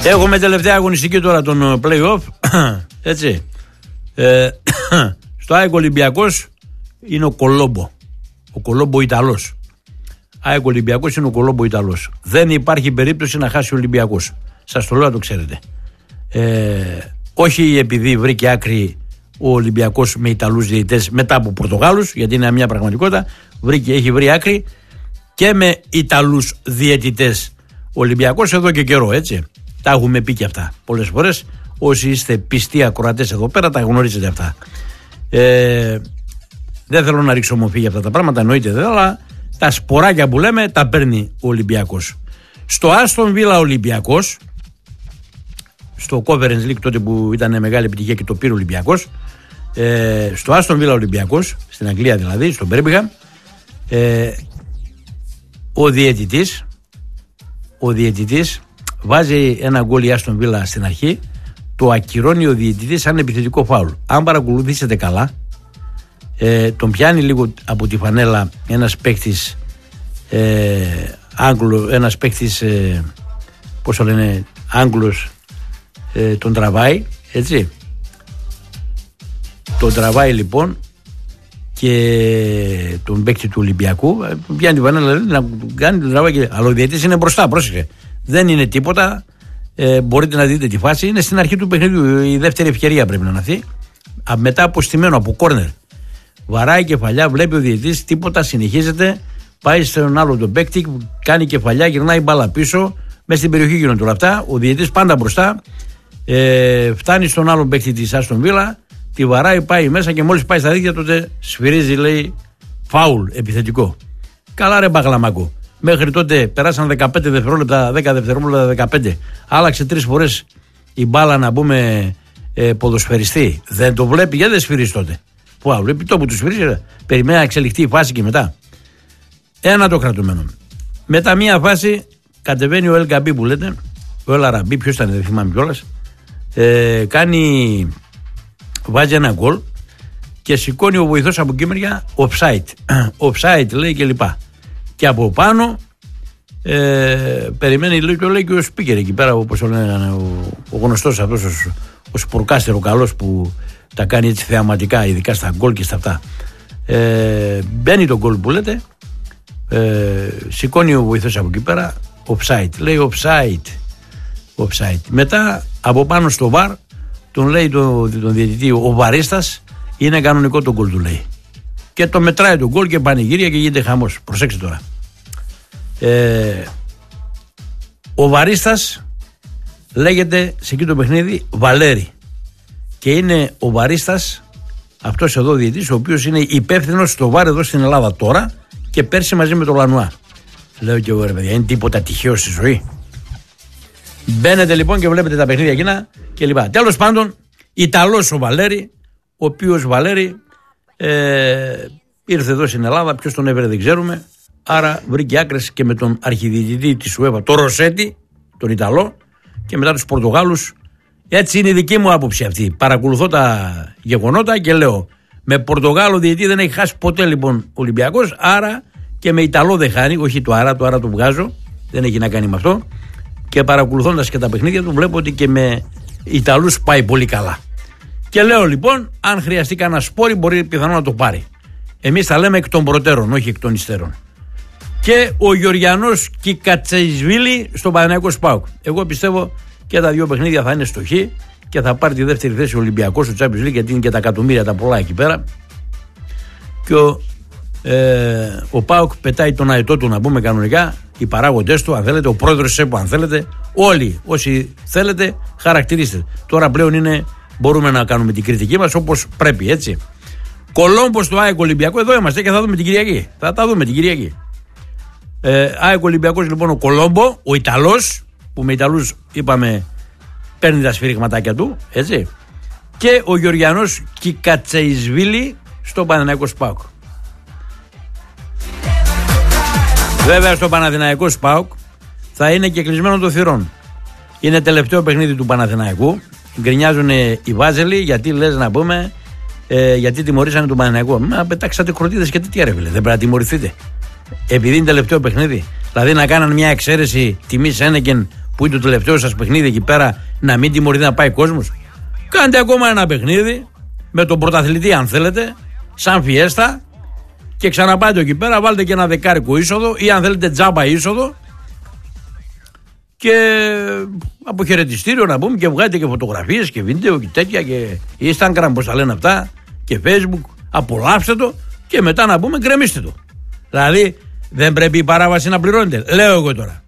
Έχουμε τελευταία αγωνιστική τώρα των play-off. Έτσι. Στο ΑΕΚ Ολυμπιακός είναι ο Κολόμπο. Ο Κολόμπο Ιταλός. ΑΕΚ Ολυμπιακός είναι ο Κολόμπο Ιταλός. Δεν υπάρχει περίπτωση να χάσει ο Ολυμπιακός. Σας το λέω να το ξέρετε. Όχι επειδή βρήκε άκρη ο Ολυμπιακός με Ιταλούς διαιτητές μετά από Πορτογάλους, γιατί είναι μια πραγματικότητα. Έχει βρει άκρη και με Ιταλούς διαιτητές ο Ολυμπιακός εδώ και καιρό, έτσι. Τα έχουμε πει και αυτά πολλές φορές. Όσοι είστε πιστοί ακροατές εδώ πέρα, τα γνωρίζετε αυτά. Δεν θέλω να ρίξω μορφή για αυτά τα πράγματα, εννοείται δεν, αλλά τα σποράκια που λέμε τα παίρνει ο Ολυμπιακός. Στο Άστον Βίλα Ολυμπιακός, στο Conference League τότε που ήταν μεγάλη επιτυχία και το πήρε ο Ολυμπιακός, στο Άστον Βίλα Ολυμπιακός, στην Αγγλία δηλαδή, στον Μπέρμιγχαμ, ο διαιτητής βάζει ένα γκολ η Άστον Βίλα στην αρχή, το ακυρώνει ο διαιτητής σαν επιθετικό φάουλ. Αν παρακολουθήσετε καλά, τον πιάνει λίγο από τη φανέλα ένας παίκτης ένας παίκτης πώς το λένε, Άγγλος, τον τραβάει, έτσι. Τον τραβάει λοιπόν και τον παίκτη του Ολυμπιακού πιάνει τη φανέλα να κάνει τον τραβάει, αλλά ο διαιτητής είναι μπροστά, πρόσεχε. Δεν είναι τίποτα. Μπορείτε να δείτε τη φάση. Είναι στην αρχή του παιχνιδιού. Η δεύτερη ευκαιρία πρέπει να είναι αυτή. Μετά από στημένο, από κόρνερ. Βαράει κεφαλιά, βλέπει ο διαιτητής, τίποτα, συνεχίζεται. Πάει στον άλλο τον παίκτη, κάνει κεφαλιά, γυρνάει μπάλα πίσω. Μέσα στην περιοχή γίνονται όλα αυτά. Ο διαιτητής πάντα μπροστά. Φτάνει στον άλλο παίκτη της Άστον Βίλα, τη βαράει, πάει μέσα και μόλις πάει στα δίκτυα τότε σφυρίζει, λέει φάουλ επιθετικό. Καλά ρε Μπαγλαμάκο. Μέχρι τότε περάσαν 15 δευτερόλεπτα, 10 δευτερόλεπτα, 15. Άλλαξε 3 φορές η μπάλα να πούμε ποδοσφαιριστή. Δεν το βλέπει, γιατί δεν σφυρίζει τότε. Που βλέπει το που του σφυρίζει, περιμένει να εξελιχθεί η φάση και μετά. Ένα το κρατουμένο. Μετά μία φάση κατεβαίνει ο Ελκαμπή που λέτε, ο Ελαραμπή, ποιος ήταν, δεν θυμάμαι κιόλας. Βάζει ένα γκολ και σηκώνει ο βοηθός από εκεί μεριά offside λέει και λοιπά. Και από πάνω περιμένει, λέει, το λέει και ο speaker εκεί πέρα, όπως το λένε, ο γνωστός αυτός ο σπορκάστερο καλός που τα κάνει έτσι θεαματικά, ειδικά στα γκολ και στα αυτά. Μπαίνει το γκολ που λέτε, σηκώνει ο βοηθός από εκεί πέρα, offside, λέει offside. Μετά από πάνω στο βαρ τον λέει τον διαιτητή, ο βαρίστας, είναι κανονικό το γκολ του λέει. Και το μετράει το γκολ και πανηγύρια και γίνεται χαμός. Προσέξτε τώρα. Ο βαρίστας λέγεται σε εκεί το παιχνίδι Βαλέρη. Και είναι ο βαρίστας αυτός εδώ διαιτητής, ο οποίος είναι υπεύθυνος στο βάρ εδώ στην Ελλάδα τώρα και πέρσι μαζί με τον Λανουά. Λέω και εγώ ρε παιδιά, είναι τίποτα τυχαίο στη ζωή. Μπαίνετε λοιπόν και βλέπετε τα παιχνίδια εκείνα και λοιπά. Τέλος πάντων, Ιταλός ο Βαλέρη, ο οποίος Βαλέρη ήρθε εδώ στην Ελλάδα, ποιος τον έβρε δεν ξέρουμε. Άρα βρήκε άκρες και με τον αρχιδιαιτητή της UEFA, τον Ροσέτη, τον Ιταλό, και μετά τους Πορτογάλους. Έτσι είναι η δική μου άποψη αυτή. Παρακολουθώ τα γεγονότα και λέω, με Πορτογάλο διαιτητή δεν έχει χάσει ποτέ λοιπόν Ολυμπιακός, άρα και με Ιταλό δεν χάνει. Όχι το άρα το βγάζω, δεν έχει να κάνει με αυτό. Και παρακολουθώντας και τα παιχνίδια του, βλέπω ότι και με Ιταλούς πάει πολύ καλά. Και λέω λοιπόν, αν χρειαστεί κανένα σπόρι, μπορεί πιθανόν να το πάρει. Εμείς τα λέμε εκ των προτέρων, όχι εκ των υστέρων. Και ο Γεωργιανός Κικατσεϊσβίλη στο Παναθηναϊκό ΠΑΟΚ. Εγώ πιστεύω και τα δύο παιχνίδια θα είναι στο Χ και θα πάρει τη δεύτερη θέση ο Ολυμπιακός στο Champions League, γιατί είναι και τα εκατομμύρια τα πολλά εκεί πέρα. Και ο ΠΑΟΚ πετάει τον αετό του, να πούμε κανονικά, οι παράγοντες του, αν θέλετε, ο πρόεδρος της ΕΠΟ, αν θέλετε, όλοι όσοι θέλετε, χαρακτηρίστε. Τώρα πλέον μπορούμε να κάνουμε την κριτική μας όπως πρέπει, έτσι. Κολόμπο στο ΑΕΚ Ολυμπιακό, εδώ είμαστε και θα δούμε την Κυριακή. Θα τα δούμε την Κυριακή. ΑΕΚ Ολυμπιακός λοιπόν ο Κολόμπο, ο Ιταλός, που με Ιταλούς είπαμε παίρνει τα σφυρίγματάκια του, έτσι. Και ο Γεωργιανός Κικατσεϊσβίλη στο Παναθηναϊκό ΠΑΟΚ. Βέβαια στο Παναθηναϊκό ΠΑΟΚ θα είναι και κλεισμένο το θυρών. Είναι τελευταίο παιχνίδι του Παναθηναϊκού. Γκρινιάζουν οι Βάζελοι, γιατί λες να πούμε, γιατί τιμωρήσανε τον Παναθηναϊκό. Μα πετάξατε κροτίδες και τι άρευε, δεν πρέπει να τιμωρηθείτε. Επειδή είναι τελευταίο παιχνίδι. Δηλαδή να κάναν μια εξαίρεση τιμή Σένεκεν που είναι το τελευταίο σας παιχνίδι εκεί πέρα, να μην τιμωρηθεί να πάει κόσμος. Κάντε ακόμα ένα παιχνίδι με τον πρωταθλητή, αν θέλετε, σαν φιέστα, και ξαναπάτε εκεί πέρα, βάλτε και ένα δεκάρικο είσοδο ή αν θέλετε τζάμπα είσοδο και αποχαιρετιστήριο να πούμε, και βγάζετε και φωτογραφίες και βίντεο και τέτοια και Instagram, πώς τα λένε αυτά, και Facebook. Απολαύστε το και μετά να πούμε γκρεμίστε το. Δηλαδή δεν πρέπει η παράβαση να πληρώνεται. Λέω εγώ τώρα.